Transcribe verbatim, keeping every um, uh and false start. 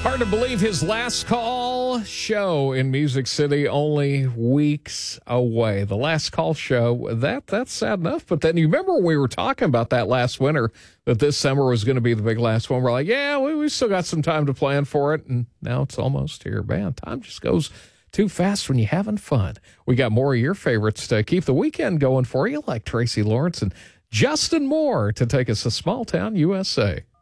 Hard to believe his last call show in Music City only weeks away. The last call show, that that's sad enough. But then you remember we were talking about that last winter, that this summer was going to be the big last one. We're like, yeah, we, we still got some time to plan for it. And now it's almost here. Man, time just goes too fast when you're having fun. We got more of your favorites to keep the weekend going for you, like Tracy Lawrence and Justin Moore, to take us to Small Town U S A.